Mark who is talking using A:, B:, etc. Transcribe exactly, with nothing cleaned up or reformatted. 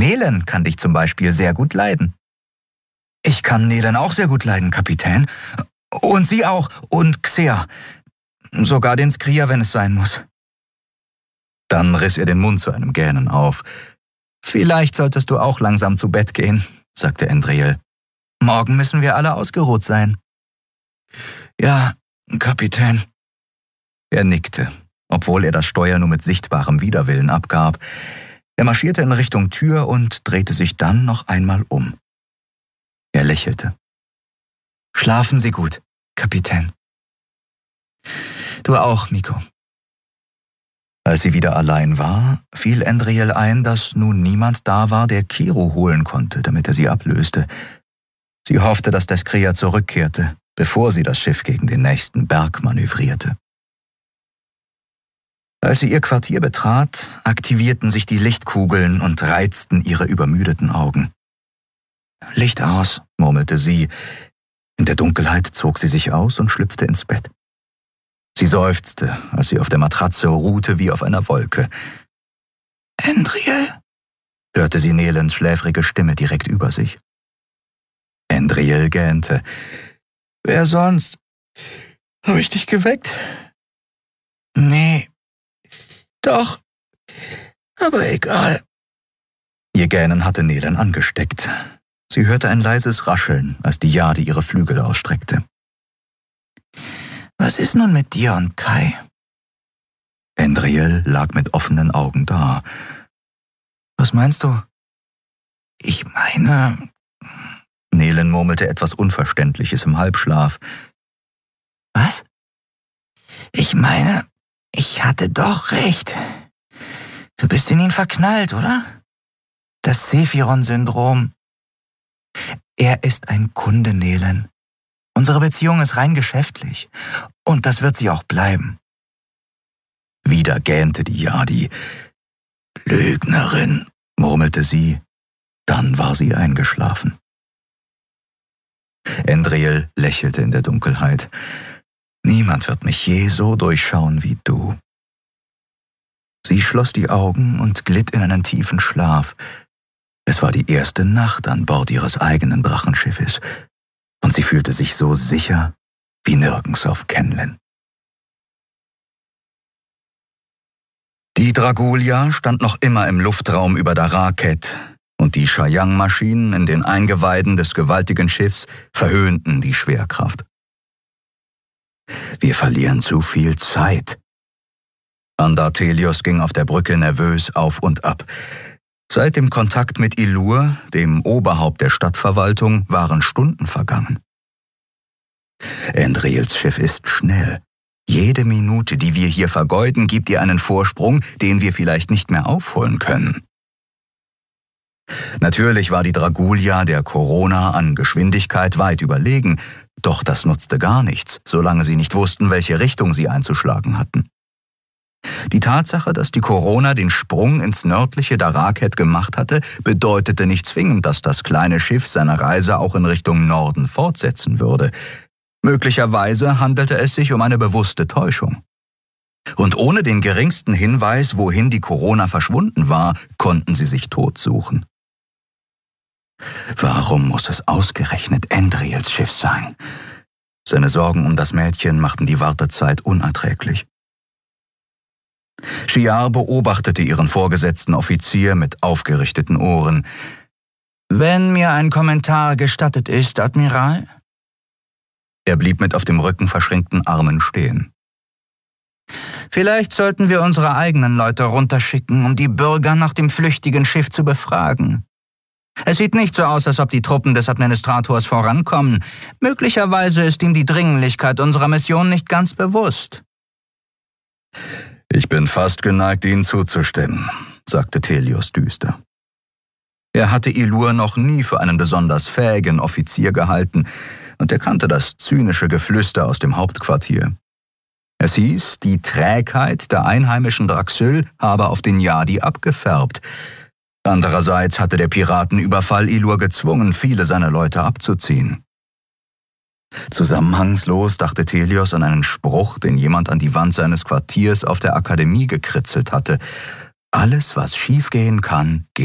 A: Nelen kann dich zum Beispiel sehr gut leiden. Ich kann Nelen auch sehr gut leiden, Kapitän. Und Sie auch. Und Xea. Sogar den Skria, wenn es sein muss. Dann riss er den Mund zu einem Gähnen auf. Vielleicht solltest du auch langsam zu Bett gehen, sagte Endriel. Morgen müssen wir alle ausgeruht sein. Ja, Kapitän. Er nickte, obwohl er das Steuer nur mit sichtbarem Widerwillen abgab. Er marschierte in Richtung Tür und drehte sich dann noch einmal um. Er lächelte. Schlafen Sie gut, Kapitän. Du auch, Miko. Als sie wieder allein war, fiel Endriel ein, dass nun niemand da war, der Kiro holen konnte, damit er sie ablöste. Sie hoffte, dass der Skria zurückkehrte, bevor sie das Schiff gegen den nächsten Berg manövrierte. Als sie ihr Quartier betrat, aktivierten sich die Lichtkugeln und reizten ihre übermüdeten Augen. »Licht aus«, murmelte sie. In der Dunkelheit zog sie sich aus und schlüpfte ins Bett. Sie seufzte, als sie auf der Matratze ruhte wie auf einer Wolke. »Endriel«, hörte sie Nelens schläfrige Stimme direkt über sich. Endriel gähnte. »Wer sonst? Habe ich dich geweckt?« »Nee, doch, aber egal.« Ihr Gähnen hatte Nelen angesteckt. Sie hörte ein leises Rascheln, als die Jade ihre Flügel ausstreckte. »Was ist nun mit dir und Kai?« Endriel lag mit offenen Augen da. »Was meinst du?« »Ich meine...« Nelen murmelte etwas Unverständliches im Halbschlaf. »Was?« »Ich meine, ich hatte doch recht. Du bist in ihn verknallt, oder? Das Sephiron-Syndrom. Er ist ein Kunde, Nelen. Unsere Beziehung ist rein geschäftlich. Und das wird sie auch bleiben.« Wieder gähnte die Jadi. »Lügnerin«, murmelte sie. Dann war sie eingeschlafen. Endriel lächelte in der Dunkelheit. »Niemand wird mich je so durchschauen wie du.« Sie schloss die Augen und glitt in einen tiefen Schlaf. Es war die erste Nacht an Bord ihres eigenen Drachenschiffes, und sie fühlte sich so sicher wie nirgends auf Kenlen. Die Dragulia stand noch immer im Luftraum über Daraket, und die Shayang-Maschinen in den Eingeweiden des gewaltigen Schiffs verhöhnten die Schwerkraft. »Wir verlieren zu viel Zeit.« Andartelios ging auf der Brücke nervös auf und ab. Seit dem Kontakt mit Ilur, dem Oberhaupt der Stadtverwaltung, waren Stunden vergangen. Endriels Schiff ist schnell. Jede Minute, die wir hier vergeuden, gibt ihr einen Vorsprung, den wir vielleicht nicht mehr aufholen können. Natürlich war die Dragulia der Corona an Geschwindigkeit weit überlegen, doch das nutzte gar nichts, solange sie nicht wussten, welche Richtung sie einzuschlagen hatten. Die Tatsache, dass die Corona den Sprung ins nördliche Daraket gemacht hatte, bedeutete nicht zwingend, dass das kleine Schiff seine Reise auch in Richtung Norden fortsetzen würde. Möglicherweise handelte es sich um eine bewusste Täuschung. Und ohne den geringsten Hinweis, wohin die Corona verschwunden war, konnten sie sich totsuchen. Warum muss es ausgerechnet Endriels Schiff sein? Seine Sorgen um das Mädchen machten die Wartezeit unerträglich. Shiar beobachtete ihren vorgesetzten Offizier mit aufgerichteten Ohren. »Wenn mir ein Kommentar gestattet ist, Admiral?« Er blieb mit auf dem Rücken verschränkten Armen stehen. »Vielleicht sollten wir unsere eigenen Leute runterschicken, um die Bürger nach dem flüchtigen Schiff zu befragen. Es sieht nicht so aus, als ob die Truppen des Administrators vorankommen. Möglicherweise ist ihm die Dringlichkeit unserer Mission nicht ganz bewusst.« »Ich bin fast geneigt, Ihnen zuzustimmen«, sagte Telios düster. Er hatte Ilur noch nie für einen besonders fähigen Offizier gehalten, und er kannte das zynische Geflüster aus dem Hauptquartier. Es hieß, die Trägheit der einheimischen Draxyl habe auf den Jadi abgefärbt. Andererseits hatte der Piratenüberfall Ilur gezwungen, viele seiner Leute abzuziehen. Zusammenhangslos dachte Telios an einen Spruch, den jemand an die Wand seines Quartiers auf der Akademie gekritzelt hatte. Alles, was schiefgehen kann, geht